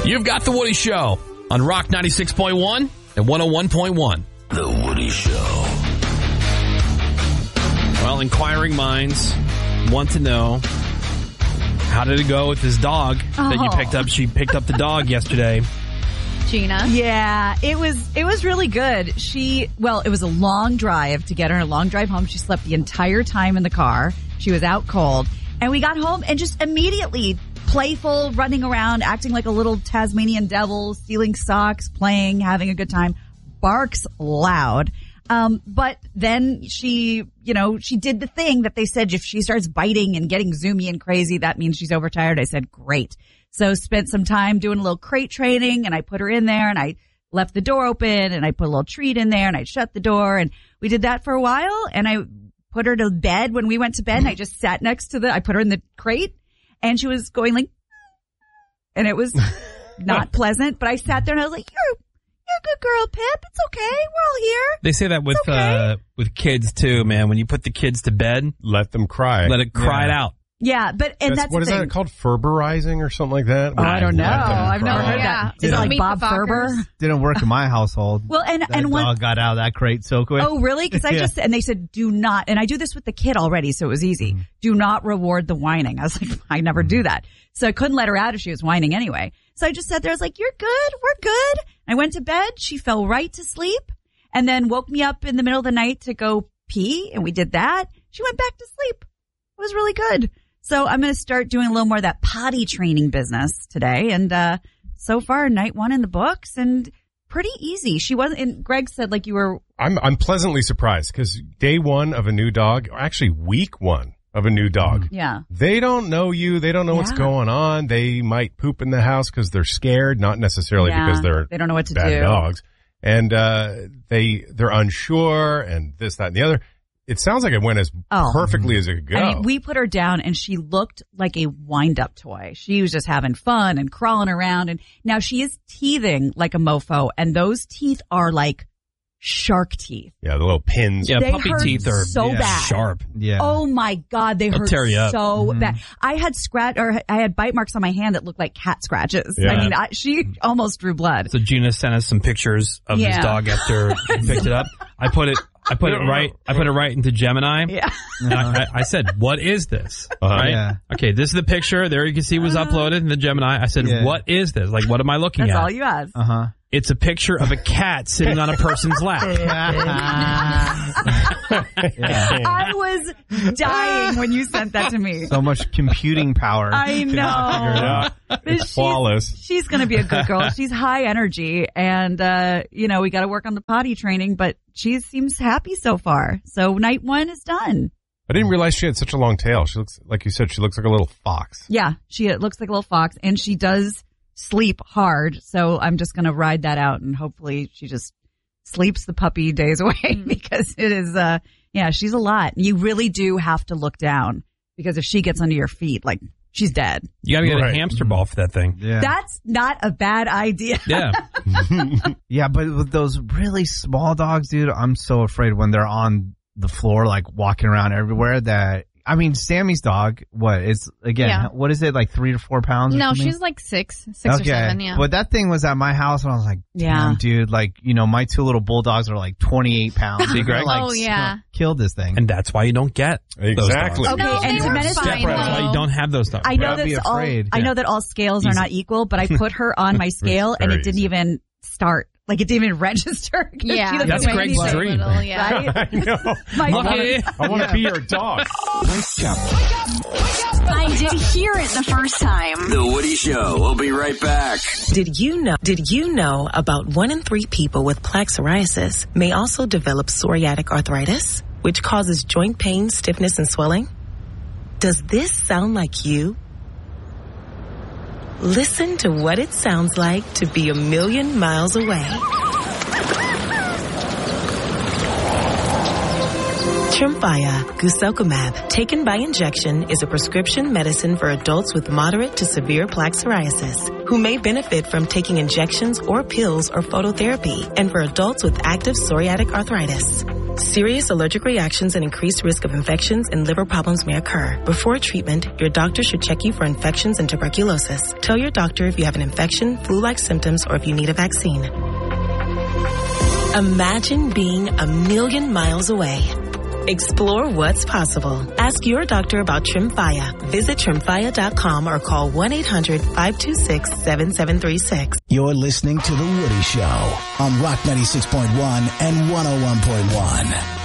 You've got The Woody Show on Rock 96.1 and 101.1. The Woody Show. Well, inquiring minds want to know, how did it go with this dog that you picked up? She picked up the dog yesterday. Gina? Yeah, it was really good. It was a long drive to get her, a long drive home. She slept the entire time in the car. She was out cold. And we got home and just immediately playful, running around, acting like a little Tasmanian devil, stealing socks, playing, having a good time, barks loud. But then she did the thing that they said, if she starts biting and getting zoomy and crazy, that means she's overtired. I said, great. So spent some time doing a little crate training, and I put her in there and I left the door open and I put a little treat in there and I shut the door, and we did that for a while, and I put her to bed. When we went to bed, and I just sat next to I put her in the crate, and she was going like, and it was not pleasant, but I sat there and I was like, you're a good girl, Pip. It's okay. We're all here. They say that with kids too, man. When you put the kids to bed, let them cry. Let it cry it out. Yeah, but that's what is that called? Ferberizing or something like that? Oh, I don't know. I've never heard that. Is it like Bob Ferber? Didn't work in my household. Well, and one dog got out of that crate so quick. Oh, really? Because and they said, do not, and I do this with the kid already, so it was easy. Do not reward the whining. I was like, I never do that. So I couldn't let her out if she was whining anyway. So I just sat there. I was like, you're good. We're good. I went to bed. She fell right to sleep and then woke me up in the middle of the night to go pee, and we did that. She went back to sleep. It was really good. So I'm going to start doing a little more of that potty training business today. And so far, night one in the books, and pretty easy. She wasn't, and Greg said like you were. I'm pleasantly surprised because day one of a new dog, or actually week one of a new dog. Yeah. They don't know you. They don't know what's going on. They might poop in the house because they're scared, not necessarily because they don't know what to do. Dogs. And they're unsure and this, that, and the other. It sounds like it went as perfectly as it could go. I mean, we put her down and she looked like a wind-up toy. She was just having fun and crawling around. And now she is teething like a mofo, and those teeth are like shark teeth. Yeah, the little pins. Yeah, they puppy teeth are so bad. Sharp. Yeah. Oh my God, they hurt tear you up. so bad. I had bite marks on my hand that looked like cat scratches. Yeah. I mean, she almost drew blood. So Gina sent us some pictures of this dog after she picked it up. I put it right into Gemini. Yeah. And I said, what is this? Right? Yeah. Okay, this is the picture. There you can see it was uploaded in the Gemini. I said, what is this? Like, what am I looking at? That's all you asked. Uh-huh. It's a picture of a cat sitting on a person's lap. I was dying when you sent that to me. So much computing power. I know. It's flawless. She's going to be a good girl. She's high energy, and we got to work on the potty training, but she seems happy so far. So night one is done. I didn't realize she had such a long tail. She looks, like you said, she looks like a little fox. Yeah, she looks like a little fox, and she does sleep hard. So I'm just going to ride that out, and hopefully she just sleeps the puppy days away because it is, she's a lot. You really do have to look down because if she gets under your feet, like, she's dead. You got to get a hamster ball for that thing. Yeah. That's not a bad idea. Yeah. Yeah, but with those really small dogs, dude, I'm so afraid when they're on the floor, like walking around everywhere that, I mean, Sammy's dog, what is what is it, like 3 to 4 pounds? No, she's like 6 or 7, yeah. But that thing was at my house and I was like, damn, dude, like, my 2 little bulldogs are like 28 pounds. See, Greg? Like, killed this thing. And that's why you don't get those dogs. Okay, no, and to that's why you don't have those dogs. I know that all scales are not equal, but I put her on my scale and it didn't even start. Like, it didn't even register. Yeah. That's Greg's dream. Little, Right? I know. I want to be your dog. I did hear it the first time. The Woody Show. We'll be right back. Did you know about 1 in 3 people with plaque psoriasis may also develop psoriatic arthritis, which causes joint pain, stiffness, and swelling? Does this sound like you? Listen to what it sounds like to be a million miles away. Tremfya guselkumab, taken by injection, is a prescription medicine for adults with moderate to severe plaque psoriasis who may benefit from taking injections or pills or phototherapy, and for adults with active psoriatic arthritis. Serious allergic reactions and increased risk of infections and liver problems may occur. Before treatment, your doctor should check you for infections and tuberculosis. Tell your doctor if you have an infection, flu-like symptoms, or if you need a vaccine. Imagine being 1,000,000 miles away. Explore what's possible. Ask your doctor about Tremfya. Visit Tremfya.com or call 1-800-526-7736. You're listening to The Woody Show on Rock 96.1 and 101.1.